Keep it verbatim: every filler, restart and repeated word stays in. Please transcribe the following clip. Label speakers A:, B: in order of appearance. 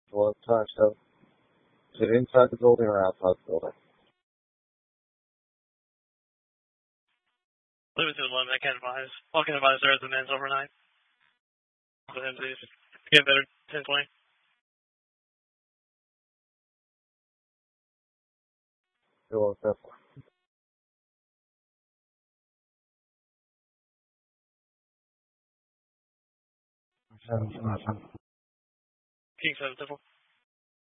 A: Well, time so. Is it inside the building or outside the building?
B: Limited eleven, I can't advise. All I can advise there is the men's overnight. For him to get better ten twenty.
A: Well, that's
B: King seven, simple.